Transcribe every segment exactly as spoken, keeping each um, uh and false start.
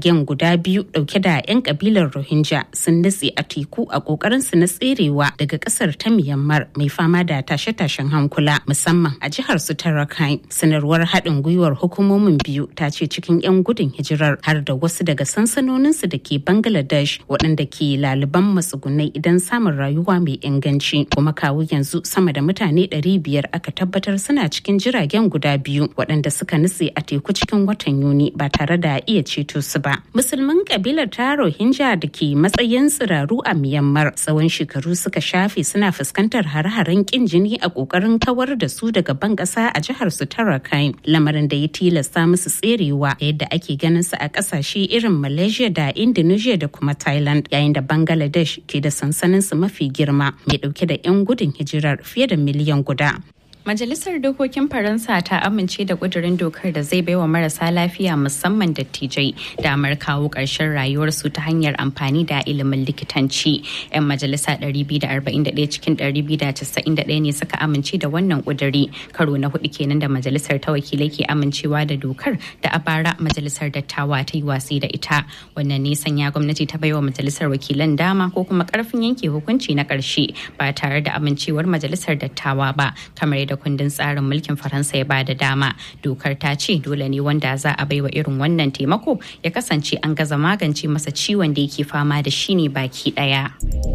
jiragen guda biyu dauke da 'yan kabilar Rohingya sun nutse a teku a kokarin su na tserewa daga kasar ta Myanmar mai fama da tashe-tashen hankula musamman a jihar su ta Rakhine. Sanarwar haɗin gwiwar hukumomin biyu ta ce cikin 'yan gudun hijirar har da wasu daga sansanoninsu da ke Bangladesh waɗanda ke laliban matsugunai idan samun rayuwa mai inganci. Kuma kawo yanzu sama da mutane ɗari biyar aka tabbatar suna cikin jiragen guda biyu waɗanda suka nutse a teku cikin watan Yuni ba tare da iya ceto su ba. Musulman kabilar ta Rohingya da ke matsayin tsiraru a Myanmar tsawon shekaru suka shafe suna fuskantar hare-haren kin jini a kokarin kawar da su daga ban ƙasa a jihar su ta Rakhine, lamarin da ya tilasta musu tserewa yadda ake ganin su a ƙasashe irin Malaysia da Indonesia da kuma Thailand, yayin da Bangladesh ke da sansanin su mafi girma mai dauke da 'yan gudun hijirar fiye da miliyan guda. Majalisar Dokokin Faransa ta amince da ƙudurin dokar da zai baiwa marasa lafiya musamman dattijai damar kawo ƙarshen rayuwarsu ta hanyar amfani da ilimin likitanci. 'Yan majalisa ɗari biyu da arba'in da ɗaya cikin ɗari biyu da casa'in da ɗaya ne suka amince da wannan ƙuduri. Karo na hudu kenan da majalisar ta wakilai ke amincewa da dokar da a bara majalisar dattawa ta yi watsi da ita. Wannan ne sanya gwamnati ta baiwa majalisar wakilan dama ko kuma ƙarfin yanke hukunci na ƙarshe ba tare da amincewar majalisar dattawa ba, kamar yadda kundin tsarin mulkin Faransa ya bada dama. Dokar ta ce dole ne wanda za a baiwa irin wannan taimako ya kasance an gaza magance masa ciwon da yake fama da shi ne baki daya.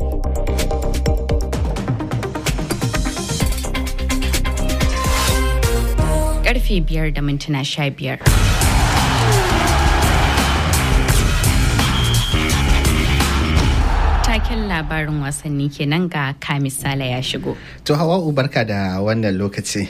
Karfe biyar da mintuna sha biyar. Taken labarin wasanni kenan ga Kamisala ya shigo. To Hawa'u barka da wannan lokaci.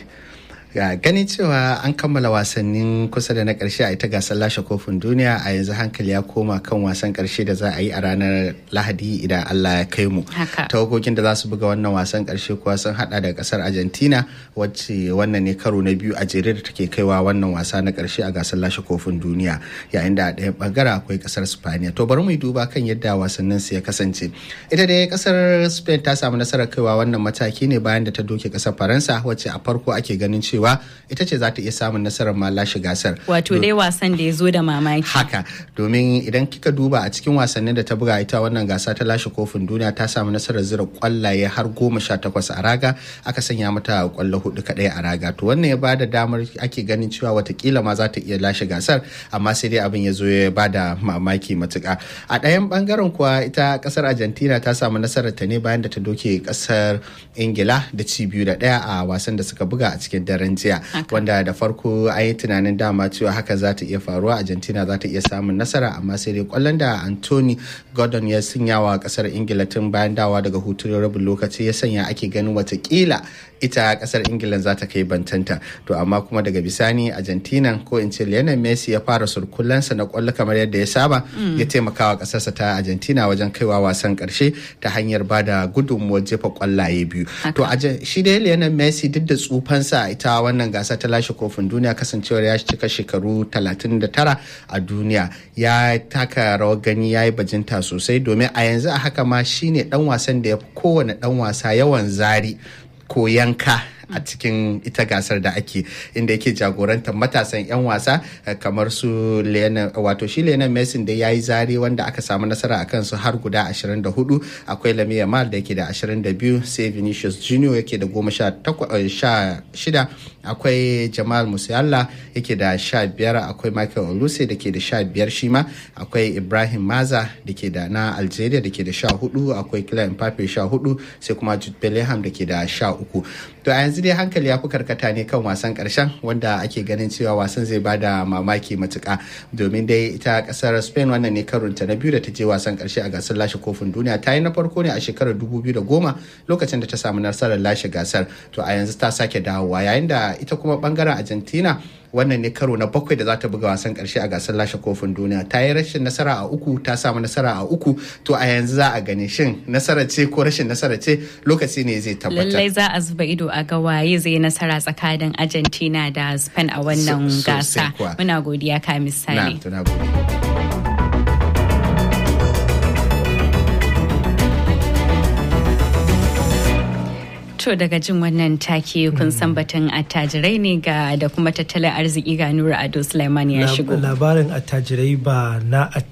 Ga ganin cewa an kammala wasannin kusa da na ƙarshe a ita gasar lashe kofin duniya, a yanzu hankali ya koma kan wasan ƙarshe da za a yi a ranar Lahadi idan Allah ya kai mu. Tawagogin da za su buga wannan wasan ƙarshe kuwa sun hada da ƙasar Argentina wacce wannan ne karo na biyu a jere da take kaiwa wannan wasa na ƙarshe a gasar lashe kofin duniya, yayin da a ɗayan ɓangare akwai ƙasar Spaniya. To bari mu yi duba kan yadda wasannin su ya kasance. Ita dai ƙasar Spain ta samu nasarar kaiwa wannan mataki ne bayan da ta doke ƙasar Faransa wacce a farko ake ganin cewa ita ce za ta iya samun nasarar ma lashe gasar. Wato dai wasan da ya zo da mamaki. Haka, domin idan kika duba a cikin wasannin da ta buga ita wannan gasa ta lashe kofin duniya ta samu nasarar zira kwallaye har goma sha takwas a raga, aka sanya mata kwallo hudu kadai a raga. To wannan ya bada damar ake ganin cewa watakila ma za ta iya lashe gasar, amma sai dai abin ya zo ya bada mamaki matuka. A ɗayan bangaren kuwa ita kasar Argentina ta samu nasarar ta ne bayan da ta doke kasar Ingila da ci biyu da ɗaya a wasan da suka buga a cikin daren jiya, wanda da farko an yi tunanin dama cewa haka za ta iya faruwa, Argentina za ta iya samun nasara, amma sai dai kwallon da Anthony Gordon ya sanya wa kasar Ingila tun bayan dawa daga hutun rabin lokaci ya sanya ake ganin watakila ita kasar Ingila za ta kai bantanta. To amma kuma daga bisani Argentina ko in ce Lionel Messi ya fara surkullansa na kwallo kamar yadda ya saba, mm. ya taimakawa kasarsa ta Argentina wajen kaiwa wasan karshe ta hanyar bada gudunmuwar jefa kwallaye biyu. To shi dai Lionel Messi duk da tsufansa ita wannan gasa ta lashe kofin duniya, kasancewar ya cika shekaru talatin da tara a duniya, ya taka rawar gani, ya yi bajinta sosai, domin a yanzu a haka ma shine dan wasan da ya fi kowane dan wasa yawan zari ko yanka a cikin ita gasar da ake, inda yake jagorantar matasan 'yan wasa kamar su Lionel, wato shi Lionel Messi da ya yi zari wanda aka samu nasara a kansu har guda ashirin da hudu, akwai Lamine Yamal da yake da ashirin da biyu, sai Vinicius Junior yake da goma sha shida, akwai Jamal Musiala yake da sha biyar, akwai Michael Olise da ke da sha biyar shi ma, akwai Ibrahim Maza da ke da na Algeria da ke da sha hudu, akwai Kylian Mbappe sha hudu, sai kuma Jude Bellingham da ke da sha uku. To a yanzu dai hankali ya fi karkata ne kan wasan karshen, wanda ake ganin cewa wasan zai bada mamaki matuka, domin dai ita kasar Spain wannan ne karunta na biyu da ta je wasan karshe a gasar lashe kofin duniya. Ta yi na farko ne a shekarar dubu biyu da goma lokacin da ta samu nasarar lashe gasar. To a yanzu ta sake dawowa, yayin da ita kuma bangaren Argentina wannan ne karo na bakwai da za ta buga wasan karshe a gasar lashe kofin duniya. Ta yi rashin nasara a uku, ta samu nasara a uku. To a yanzu za a gani shin nasara ce ko rashin nasara ce, lokaci ne zai tabbatar. Lallai za a zuba ido a ga waye zai nasara tsakanin Argentina da Spain a wannan so, gasa. Muna godiya ka misali. Na, godiya. To daga jin wannan take kun san batun attajirai ne ga da kuma tattalin arziki ga Nura Ado Sulaiman ya shigo. Labarin attajirai ba na